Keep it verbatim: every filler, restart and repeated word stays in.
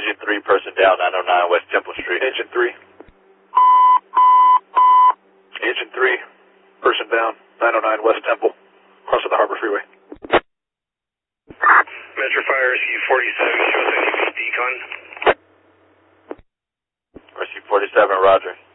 Agent three, person down, nine oh nine West Temple Street. Agent three. Agent three, person down, nine oh nine West Temple, across the Harbor Freeway. Metro Fire R C forty-seven, show us any decon. R C forty-seven, roger.